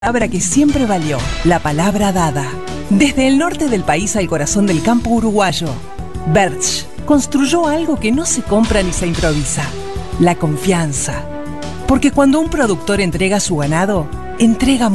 Palabra que siempre valió, la palabra dada. Desde el norte del país al corazón del campo uruguayo, Bertsch construyó algo que no se compra ni se improvisa: la confianza. Porque cuando un productor entrega su ganado, entrega